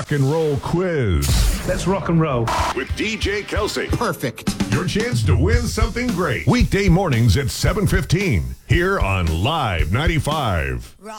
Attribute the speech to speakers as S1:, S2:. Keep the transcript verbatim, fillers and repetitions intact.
S1: rock and roll quiz.
S2: Let's rock and roll.
S1: With D J Kelsey.
S3: Perfect.
S1: Your chance to win something great. Weekday mornings at seven fifteen. Here on Live ninety-five.